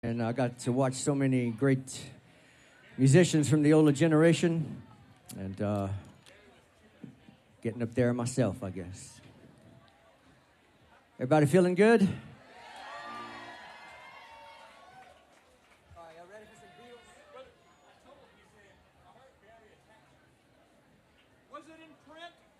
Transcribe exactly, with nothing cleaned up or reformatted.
And I got to watch so many great musicians from the older generation, and uh, getting up there myself, I guess. Everybody feeling good? Was it in print?